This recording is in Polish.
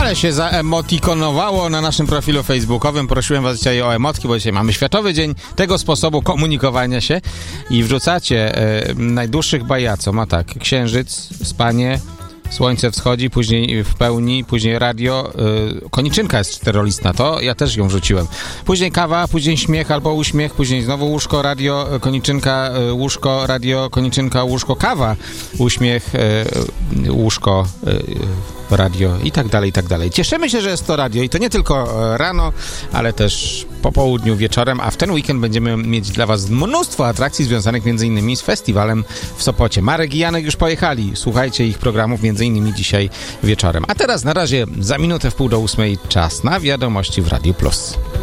Ale się zaemotikonowało na naszym profilu facebookowym. Prosiłem was dzisiaj o emotki, bo dzisiaj mamy Światowy Dzień tego sposobu komunikowania się i wrzucacie najdłuższych bajacom, a tak, księżyc, spanie, słońce wschodzi, później w pełni, później radio, koniczynka jest czterolistna, to ja też ją wrzuciłem. Później kawa, później śmiech albo uśmiech, później znowu łóżko, radio, koniczynka, łóżko, radio, koniczynka, łóżko, kawa, uśmiech, łóżko, radio i tak dalej, i tak dalej. Cieszymy się, że jest to radio i to nie tylko rano, ale też po południu, wieczorem, a w ten weekend będziemy mieć dla was mnóstwo atrakcji związanych m.in. z festiwalem w Sopocie. Marek i Janek już pojechali. Słuchajcie ich programów m.in. dzisiaj wieczorem. A teraz na razie za minutę w 7:30 czas na wiadomości w Radiu Plus.